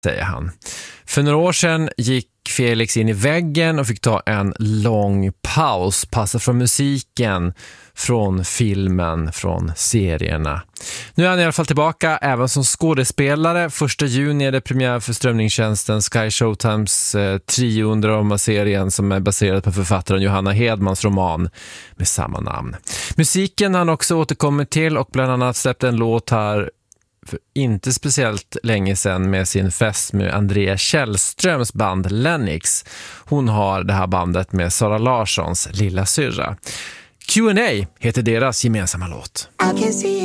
säger han. För några år sedan gick Felix in i väggen och fick ta en lång paus, passa från musiken, från filmen, från serierna. Nu är han i alla fall tillbaka även som skådespelare. 1 juni är det premiär för strömningstjänsten Sky Showtimes Trio-serien som är baserad på författaren Johanna Hedmans roman med samma namn. Musiken har han också återkommit till och bland annat släppt en låt här för inte speciellt länge sedan med sin fest med Andrea Källströms band Lennox. Hon har det här bandet med Sara Larssons lilla syrra. Q&A heter deras gemensamma låt.